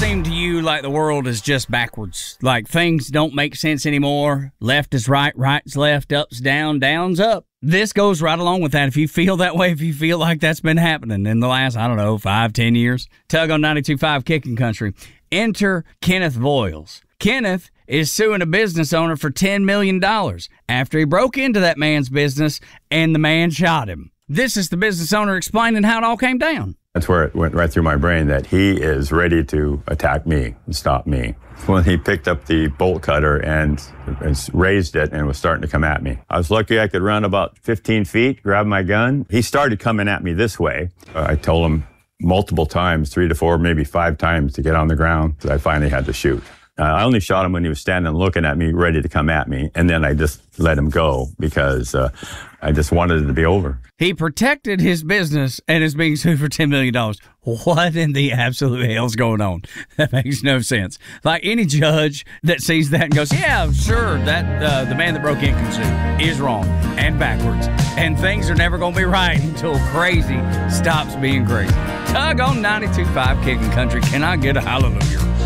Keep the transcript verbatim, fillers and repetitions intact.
seem to you like the world is just backwards? Like things don't make sense anymore? Left is right, right's left, up's down, down's up. This goes right along with that. If you feel that way, if you feel like that's been happening in the last, I don't know, five, ten years. Tug on ninety-two point five Kicking Country. Enter Kenneth Voiles. Kenneth is suing a business owner for ten million dollars after he broke into that man's business and the man shot him. This is the business owner explaining how it all came down. That's where it went right through my brain that he is ready to attack me and stop me. When he picked up the bolt cutter and raised it and was starting to come at me. I was lucky I could run about fifteen feet, grab my gun. He started coming at me this way. I told him multiple times, three to four, maybe five times to get on the ground. So I finally had to shoot. Uh, I only shot him when he was standing looking at me, ready to come at me. And then I just let him go because uh, I just wanted it to be over. He protected his business and is being sued for ten million dollars. What in the absolute hell's going on? That makes no sense. Like any judge that sees that and goes, yeah, sure, that uh, the man that broke in can sue is wrong and backwards. And things are never going to be right until crazy stops being crazy. Tug on ninety-two point five Kicking Country. Can I get a hallelujah?